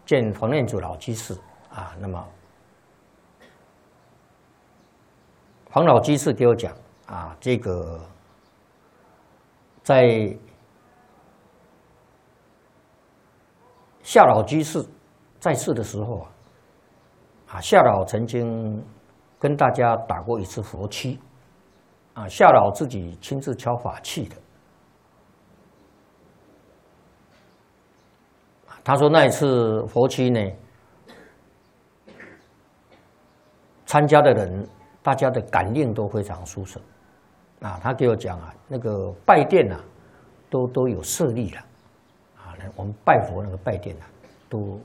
见黄念祖老居士啊，那么黄老居士给我讲啊，这个在夏老居士在世的时候啊，夏老曾经跟大家打过一次佛七啊，夏老自己亲自敲法器的。他说那一次佛七呢，参加的人大家的感应都非常殊胜啊。他给我讲啊，那个拜殿啊，都有舍利了啊。我们拜佛那个拜殿啊，都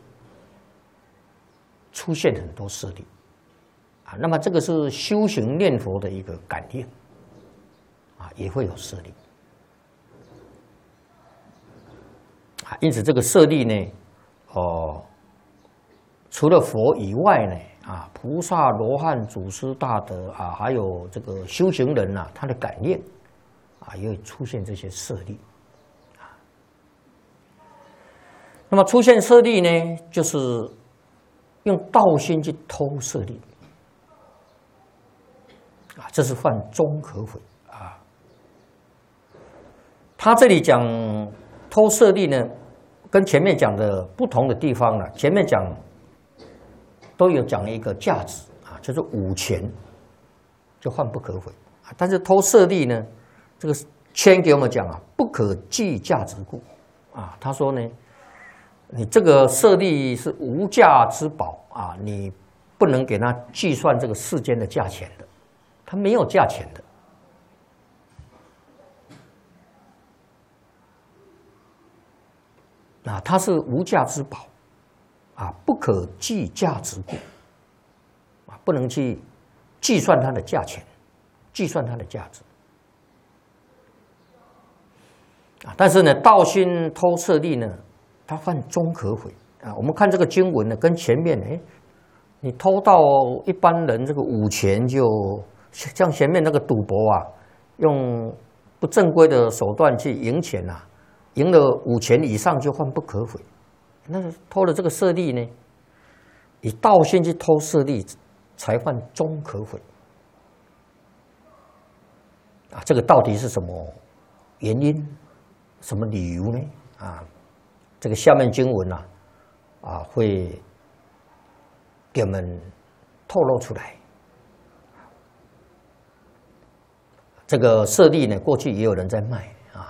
出现很多舍利啊。那么这个是修行念佛的一个感应啊，也会有舍利。因此，这个舍利呢，除了佛以外呢，啊，菩萨、罗汉、祖师大德啊，还有这个修行人呐，他的感应啊，也会出现这些舍利啊。那么出现舍利呢，就是用道心去偷舍利啊，这是犯中可悔啊。他这里讲偷舍利呢，跟前面讲的不同的地方呢，前面讲都有讲了一个价值啊，就是5钱就犯不可悔啊。但是偷舍利呢，这个签给我们讲啊，不可计价值故啊。他说呢，你这个舍利是无价之宝啊，你不能给他计算这个世间的价钱的，它没有价钱的。啊，它是无价之宝，啊，不可计价之故，啊，不能去计算它的价钱，计算它的价值，啊，但是呢，道心偷舍利呢，它犯中可悔啊。我们看这个经文呢，跟前面你偷到一般人这个5钱就像前面那个赌博啊，用不正规的手段去赢钱啊。赢了5钱以上就犯不可悔，那偷了这个舍利呢，以道心去偷舍利，才犯中可悔。啊，这个到底是什么原因、什么理由呢？啊，这个下面经文会给我们透露出来。这个舍利呢，过去也有人在卖。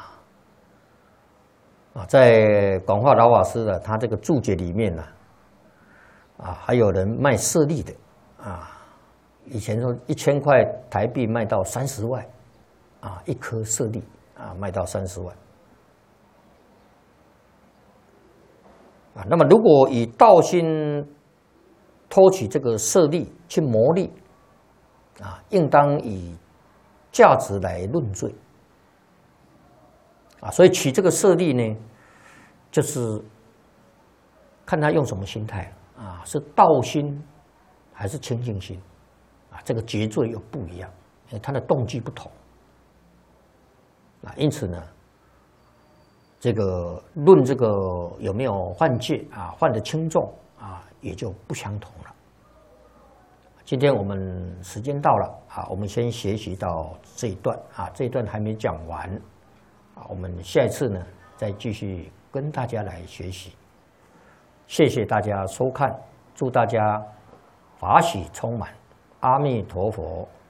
在广化老法师的他这个注解里面呢，还有人卖舍利的啊，以前说1000块台币卖到30万，啊，1颗舍利啊卖到30万，啊，那么如果以道心偷取这个舍利去牟利，啊，应当以价值来论罪。啊，所以取这个舍利呢，就是看他用什么心态啊，是道心还是清净心啊？这个结罪又不一样，因为他的动机不同啊。因此呢，这个论这个有没有犯戒啊，犯的轻重啊，也就不相同了。今天我们时间到了啊，我们先学习到这一段啊，这一段还没讲完。我们下一次呢，再继续跟大家来学习。谢谢大家收看，祝大家法喜充满，阿弥陀佛。